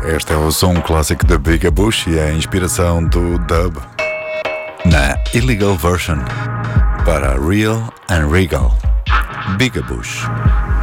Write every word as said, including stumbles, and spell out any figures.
Este é o som clássico da Bigga Bush e é a inspiração do dub na Illegal Version para Real and Regal. Bigga Bush.